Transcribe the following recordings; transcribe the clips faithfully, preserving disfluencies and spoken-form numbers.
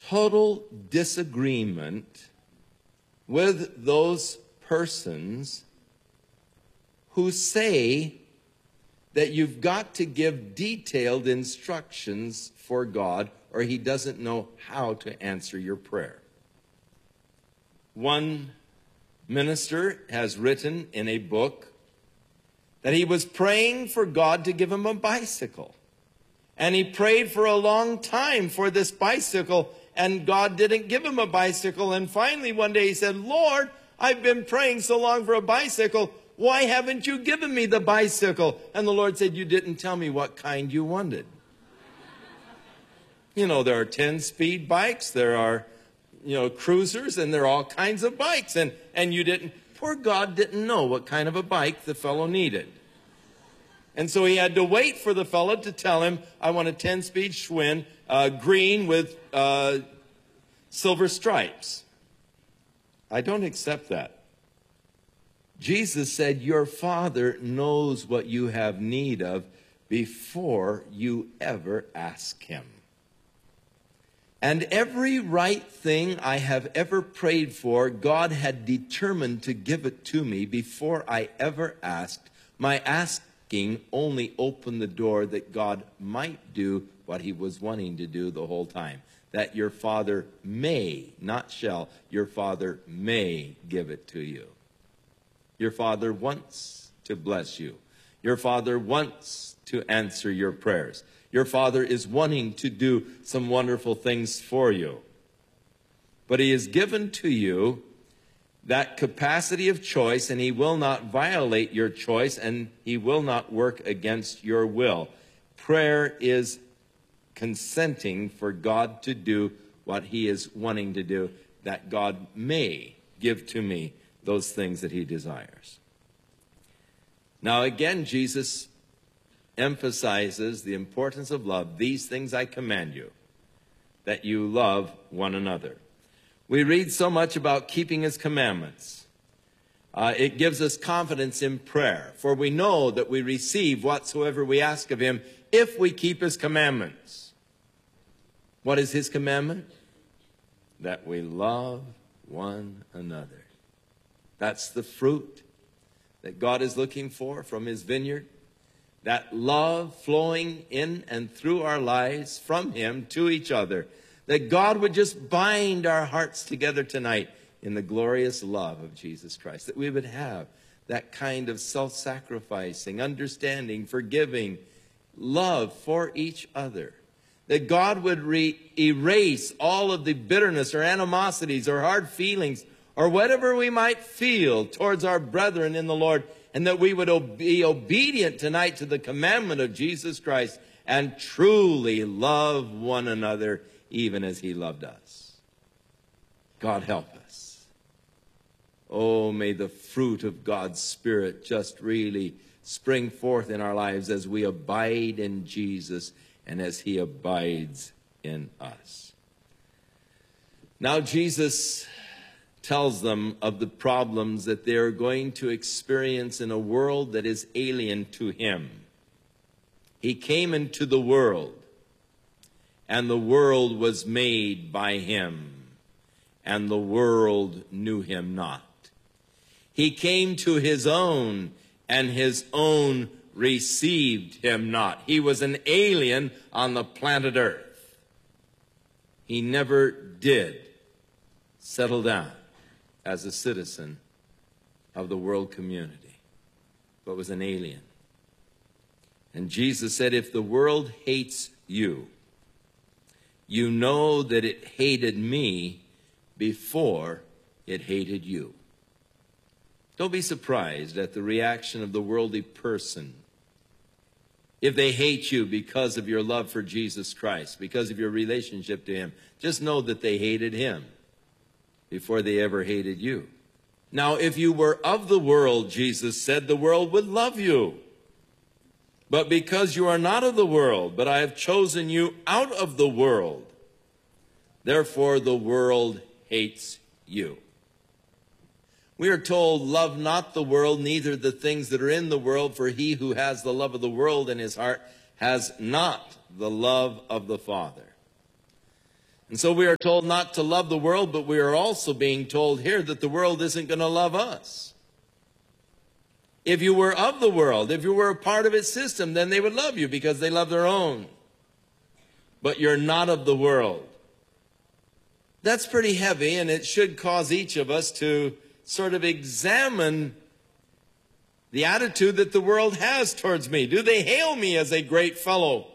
total disagreement with those persons who say that you've got to give detailed instructions for God or he doesn't know how to answer your prayer. One minister has written in a book that he was praying for God to give him a bicycle. And he prayed for a long time for this bicycle, and God didn't give him a bicycle. And finally one day he said, Lord, I've been praying so long for a bicycle. Why haven't you given me the bicycle? And the Lord said, you didn't tell me what kind you wanted. You know, there are ten-speed bikes, there are, you know, cruisers, and there are all kinds of bikes. And, and you didn't, poor God didn't know what kind of a bike the fellow needed. And so he had to wait for the fellow to tell him, I want a ten-speed Schwinn, uh, green with uh, silver stripes. I don't accept that. Jesus said, your Father knows what you have need of before you ever ask him. And every right thing I have ever prayed for, God had determined to give it to me before I ever asked. My asking only opened the door that God might do what he was wanting to do the whole time. That your Father may, not shall, your Father may give it to you. Your Father wants to bless you. Your Father wants to answer your prayers. Your Father is wanting to do some wonderful things for you. But he has given to you that capacity of choice, and he will not violate your choice, and he will not work against your will. Prayer is consenting for God to do what he is wanting to do, that God may give to me those things that he desires. Now again, Jesus emphasizes the importance of love. These things I command you, that you love one another. We read so much about keeping his commandments. Uh, it gives us confidence in prayer, for we know that we receive whatsoever we ask of him if we keep his commandments. What is his commandment? That we love one another. That's the fruit that God is looking for from his vineyard. That love flowing in and through our lives from him to each other. That God would just bind our hearts together tonight in the glorious love of Jesus Christ. That we would have that kind of self-sacrificing, understanding, forgiving love for each other. That God would re- erase all of the bitterness or animosities or hard feelings or whatever we might feel towards our brethren in the Lord, and that we would be obedient tonight to the commandment of Jesus Christ and truly love one another even as he loved us. God help us. Oh, may the fruit of God's Spirit just really spring forth in our lives as we abide in Jesus and as he abides in us. Now Jesus tells them of the problems that they are going to experience in a world that is alien to him. He came into the world, and the world was made by him, and the world knew him not. He came to his own, and his own received him not. He was an alien on the planet Earth. He never did settle down as a citizen of the world community, but was an alien. And Jesus said, if the world hates you, you know that it hated me before it hated you. Don't be surprised at the reaction of the worldly person if they hate you because of your love for Jesus Christ, because of your relationship to him. Just know that they hated him before they ever hated you. Now, if you were of the world, Jesus said, the world would love you. But because you are not of the world, but I have chosen you out of the world, therefore the world hates you. We are told, love not the world, neither the things that are in the world, for he who has the love of the world in his heart has not the love of the Father. And so we are told not to love the world, but we are also being told here that the world isn't going to love us. If you were of the world, if you were a part of its system, then they would love you because they love their own. But you're not of the world. That's pretty heavy, and it should cause each of us to sort of examine the attitude that the world has towards me. Do they hail me as a great fellow?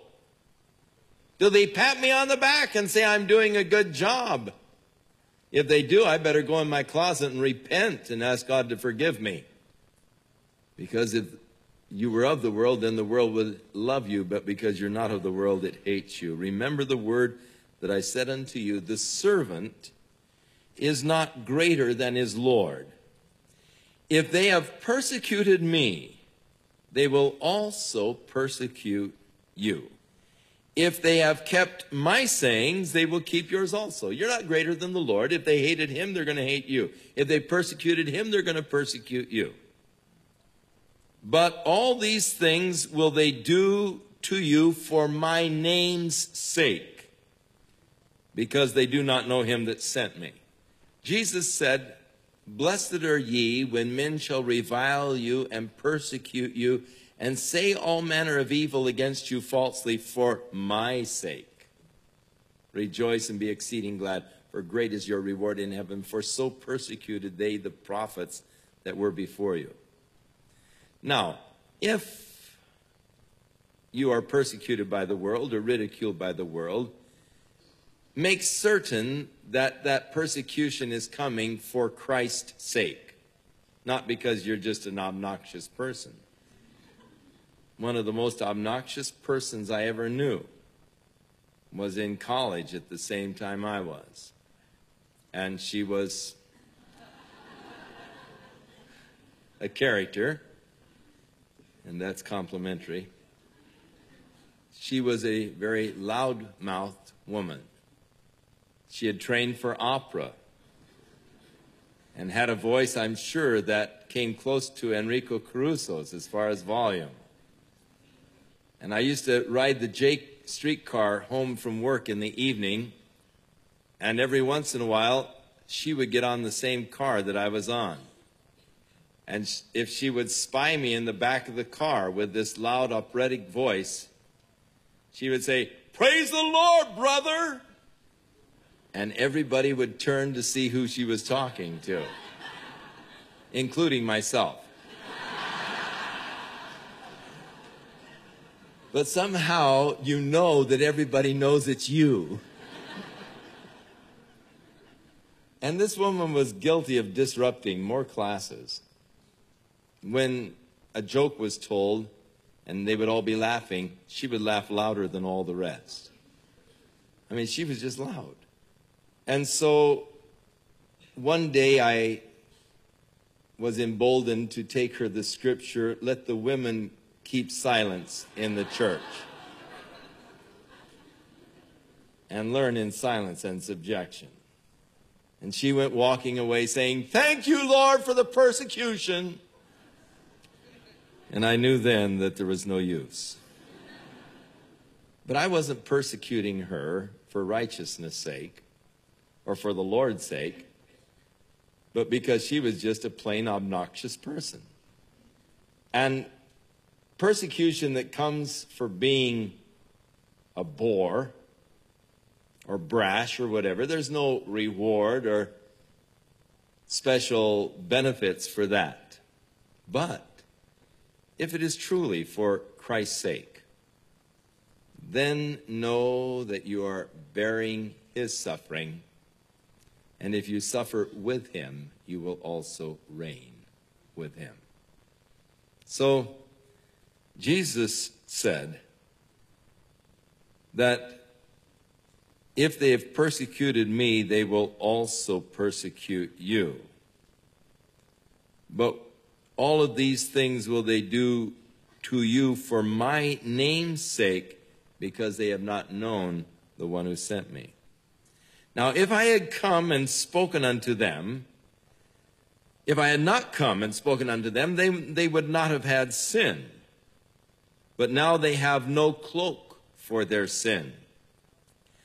Do they pat me on the back and say I'm doing a good job? If they do, I better go in my closet and repent and ask God to forgive me. Because if you were of the world, then the world would love you, but because you're not of the world, it hates you. Remember the word that I said unto you, the servant is not greater than his Lord. If they have persecuted me, they will also persecute you. If they have kept my sayings, they will keep yours also. You're not greater than the Lord. If they hated him, they're going to hate you. If they persecuted him, they're going to persecute you. But all these things will they do to you for my name's sake, because they do not know him that sent me. Jesus said, blessed are ye when men shall revile you and persecute you and say all manner of evil against you falsely for my sake. Rejoice and be exceeding glad, for great is your reward in heaven, for so persecuted they the prophets that were before you. Now, if you are persecuted by the world or ridiculed by the world, make certain that that persecution is coming for Christ's sake, not because you're just an obnoxious person. One of the most obnoxious persons I ever knew was in college at the same time I was. And she was a character, and that's complimentary. She was a very loud-mouthed woman. She had trained for opera and had a voice, I'm sure, that came close to Enrico Caruso's as far as volume. And I used to ride the Jake streetcar home from work in the evening, and every once in a while, she would get on the same car that I was on. And if she would spy me in the back of the car with this loud operatic voice, she would say, "Praise the Lord, brother!" And everybody would turn to see who she was talking to, including myself. But somehow you know that everybody knows it's you. And this woman was guilty of disrupting more classes. When a joke was told and they would all be laughing, she would laugh louder than all the rest. I mean, she was just loud. And so one day I was emboldened to take her the scripture, let the women keep silence in the church and learn in silence and subjection. And she went walking away saying, "Thank you, Lord, for the persecution." And I knew then that there was no use. But I wasn't persecuting her for righteousness' sake or for the Lord's sake, but because she was just a plain obnoxious person. And persecution that comes for being a bore or brash or whatever, there's no reward or special benefits for that. But if it is truly for Christ's sake, then know that you are bearing his suffering, and if you suffer with him, you will also reign with him. So Jesus said that if they have persecuted me, they will also persecute you. But all of these things will they do to you for my name's sake, because they have not known the one who sent me. Now, if I had come and spoken unto them, if I had not come and spoken unto them, they, they would not have had sin. But now they have no cloak for their sin.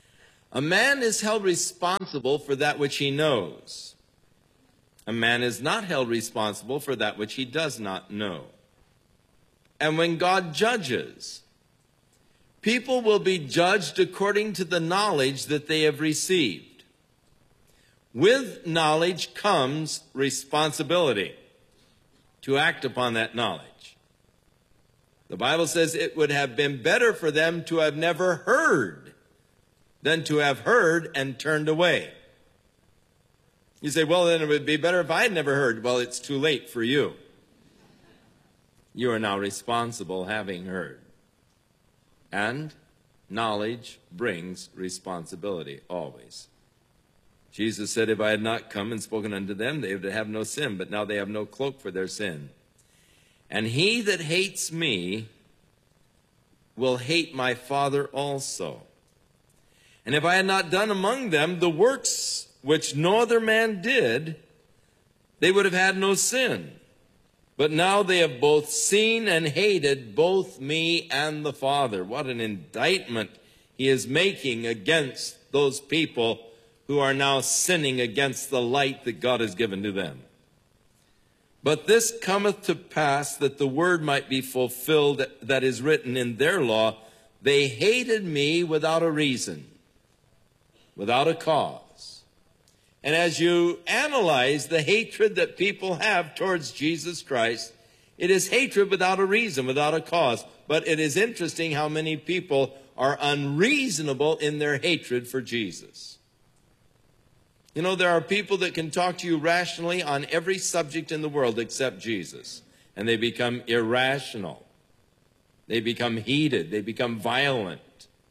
A man is held responsible for that which he knows. A man is not held responsible for that which he does not know. And when God judges, people will be judged according to the knowledge that they have received. With knowledge comes responsibility to act upon that knowledge. The Bible says it would have been better for them to have never heard than to have heard and turned away. You say, well, then it would be better if I had never heard. Well, it's too late for you. You are now responsible having heard. And knowledge brings responsibility always. Jesus said, if I had not come and spoken unto them, they would have no sin, but now they have no cloak for their sin. And he that hates me will hate my Father also. And if I had not done among them the works which no other man did, they would have had no sin. But now they have both seen and hated both me and the Father. What an indictment he is making against those people who are now sinning against the light that God has given to them. But this cometh to pass that the word might be fulfilled that is written in their law, they hated me without a reason, without a cause. And as you analyze the hatred that people have towards Jesus Christ, it is hatred without a reason, without a cause. But it is interesting how many people are unreasonable in their hatred for Jesus. You know, there are people that can talk to you rationally on every subject in the world except Jesus. And they become irrational. They become heated. They become violent.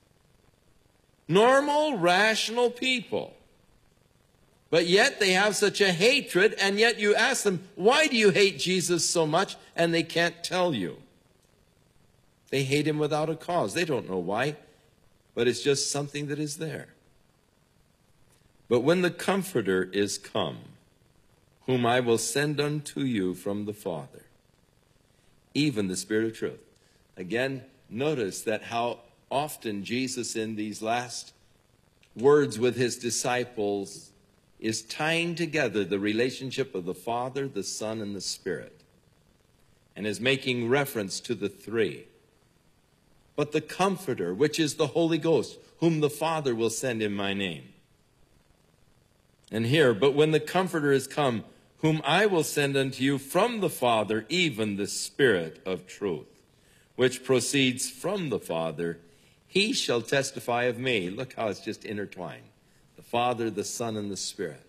Normal, rational people. But yet they have such a hatred, and yet you ask them, why do you hate Jesus so much? And they can't tell you. They hate him without a cause. They don't know why, but it's just something that is there. But when the Comforter is come, whom I will send unto you from the Father, even the Spirit of truth. Again, notice that how often Jesus in these last words with his disciples is tying together the relationship of the Father, the Son, and the Spirit, and is making reference to the three. But the Comforter, which is the Holy Ghost, whom the Father will send in my name. And here, but when the Comforter is come, whom I will send unto you from the Father, even the Spirit of truth, which proceeds from the Father, he shall testify of me. Look how it's just intertwined. The Father, the Son, and the Spirit.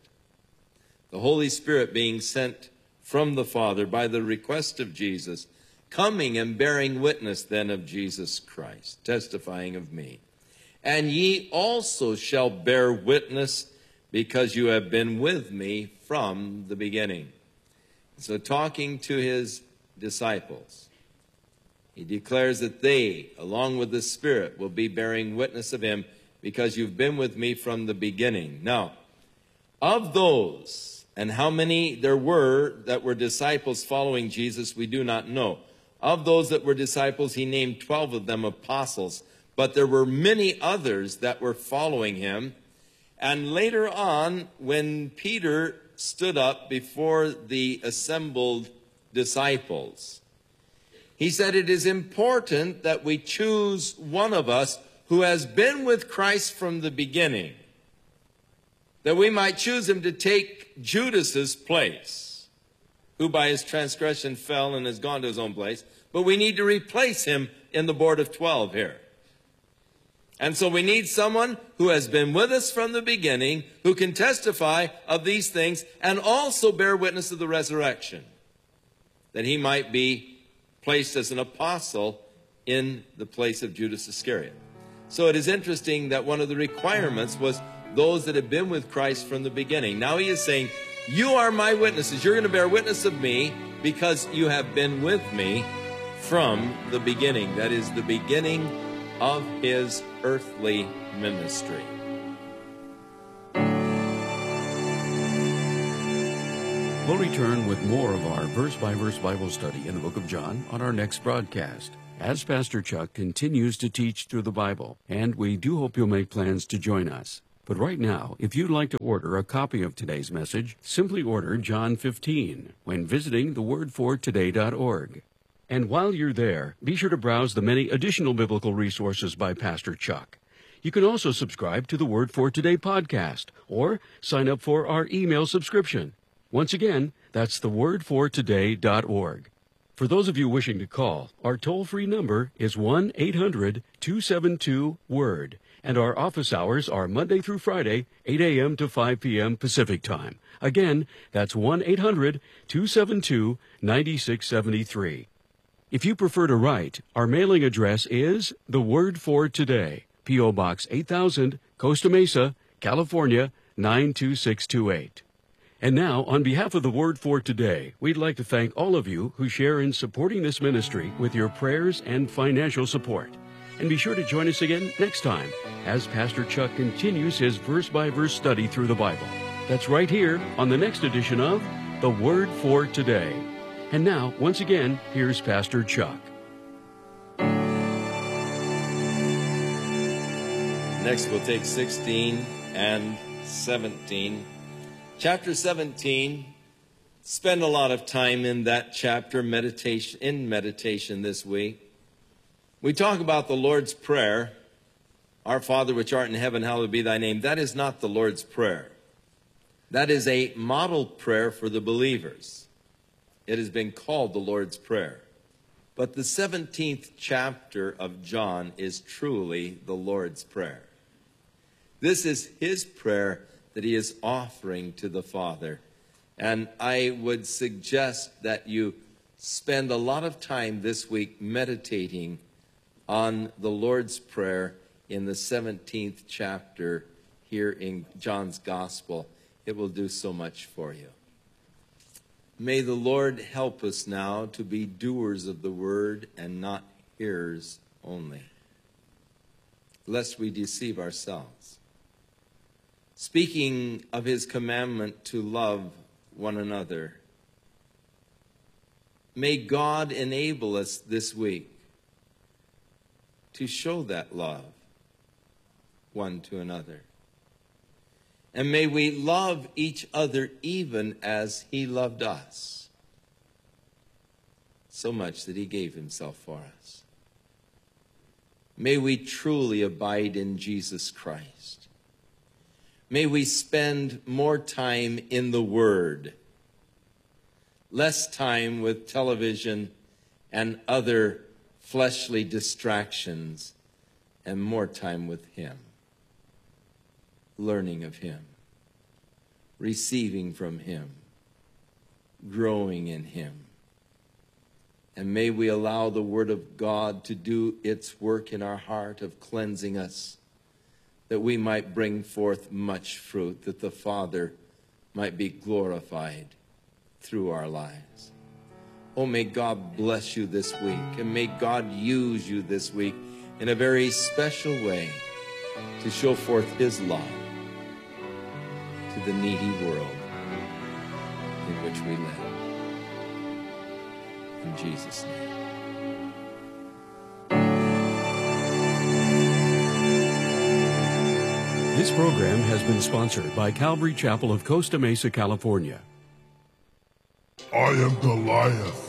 The Holy Spirit being sent from the Father by the request of Jesus, coming and bearing witness then of Jesus Christ, testifying of me. And ye also shall bear witness, because you have been with me from the beginning. So talking to his disciples, he declares that they, along with the Spirit, will be bearing witness of him, because you've been with me from the beginning. Now, of those, and how many there were that were disciples following Jesus, we do not know. Of those that were disciples, he named twelve of them apostles, but there were many others that were following him. And later on, when Peter stood up before the assembled disciples, he said, it is important that we choose one of us who has been with Christ from the beginning, that we might choose him to take Judas's place, who by his transgression fell and has gone to his own place. But we need to replace him in the board of twelve here. And so we need someone who has been with us from the beginning, who can testify of these things and also bear witness of the resurrection, that he might be placed as an apostle in the place of Judas Iscariot. So it is interesting that one of the requirements was those that have been with Christ from the beginning. Now he is saying, you are my witnesses. You're going to bear witness of me because you have been with me from the beginning. That is the beginning of his earthly ministry. We'll return with more of our verse-by-verse Bible study in the book of John on our next broadcast. as Pastor Chuck continues to teach through the Bible, and we do hope you'll make plans to join us. But right now, if you'd like to order a copy of today's message, simply order John fifteen when visiting the word for today dot org. And while you're there, be sure to browse the many additional biblical resources by Pastor Chuck. You can also subscribe to the Word for Today podcast or sign up for our email subscription. Once again, that's the word for today dot org. For those of you wishing to call, our toll-free number is one eight hundred two seven two word, and our office hours are Monday through Friday, eight a.m. to five p.m. Pacific Time. Again, that's one eight hundred two seven two nine six seven three. If you prefer to write, our mailing address is The Word for Today, P O. Box eight thousand, Costa Mesa, California, nine two six two eight. And now, on behalf of the Word for Today, we'd like to thank all of you who share in supporting this ministry with your prayers and financial support. And be sure to join us again next time as Pastor Chuck continues his verse-by-verse study through the Bible. That's right here on the next edition of The Word for Today. And now, once again, here's Pastor Chuck. Next, we'll take sixteen and seventeen. Chapter seventeen, spend a lot of time in that chapter meditation in meditation this week. We talk about the Lord's Prayer, Our Father which art in heaven, hallowed be thy name. That is not the Lord's Prayer. That is a model prayer for the believers. It has been called the Lord's Prayer. But the seventeenth chapter of John is truly the Lord's Prayer. This is his prayer that he is offering to the Father. And I would suggest that you spend a lot of time this week meditating on the Lord's Prayer in the seventeenth chapter here in John's Gospel. It will do so much for you. May the Lord help us now to be doers of the word and not hearers only, lest we deceive ourselves. Speaking of his commandment to love one another, may God enable us this week to show that love one to another. And may we love each other even as he loved us, so much that he gave himself for us. May we truly abide in Jesus Christ. May we spend more time in the Word, less time with television and other fleshly distractions, and more time with him, learning of him, receiving from him, growing in him. And may we allow the Word of God to do its work in our heart of cleansing us, that we might bring forth much fruit, that the Father might be glorified through our lives. Oh, may God bless you this week, and may God use you this week in a very special way to show forth his love to the needy world in which we live. In Jesus' name. This program has been sponsored by Calvary Chapel of Costa Mesa, California. I am Goliath.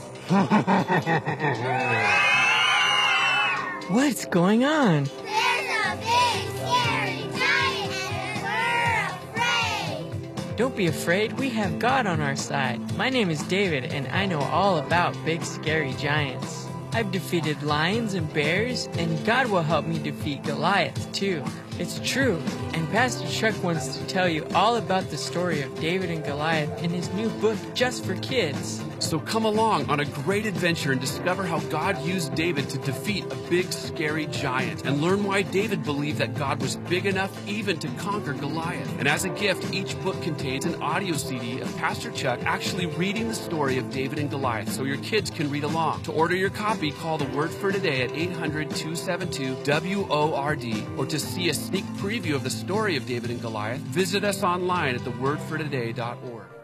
What's going on? There's a big, scary giant and we're afraid. Don't be afraid, we have God on our side. My name is David, and I know all about big, scary giants. I've defeated lions and bears, and God will help me defeat Goliath, too. It's true, and Pastor Chuck wants to tell you all about the story of David and Goliath in his new book, Just for Kids. So come along on a great adventure and discover how God used David to defeat a big, scary giant, and learn why David believed that God was big enough even to conquer Goliath. And as a gift, each book contains an audio C D of Pastor Chuck actually reading the story of David and Goliath so your kids can read along. To order your copy, call the Word for Today at eight hundred two seven two W O R D, or to see a sneak preview of the story of David and Goliath, visit us online at the word for today dot org.